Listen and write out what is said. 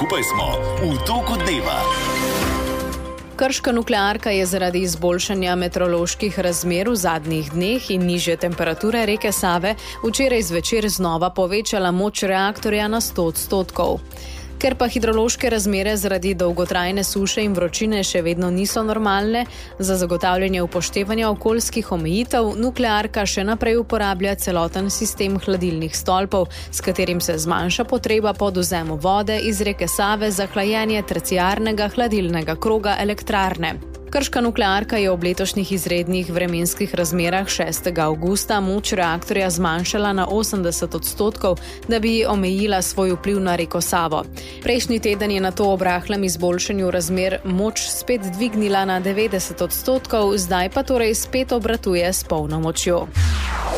Skupaj smo v toku dneva. Krška nuklearka je zaradi izboljšanja meteoroloških razmer v zadnjih dneh in nižje temperature reke Save včeraj zvečer znova povečala moč reaktorja na 100%. Ker pa hidrološke razmere zaradi dolgotrajne suše in vročine še vedno niso normalne, za zagotavljanje upoštevanja okoljskih omejitev nuklearka še naprej uporablja celoten sistem hladilnih stolpov, s katerim se zmanjša potreba po odvzemu vode iz reke Save za hlajenje terciarnega hladilnega kroga elektrarne. Krška nuklearka je ob letošnjih izrednih vremenskih razmerah 6. avgusta moč reaktorja zmanjšala na 80%, da bi omejila svoj vpliv na reko Savo. Prejšnji teden je nato ob rahlem izboljšanju razmer moč spet dvignila na 90%, zdaj pa torej spet obratuje s polno močjo.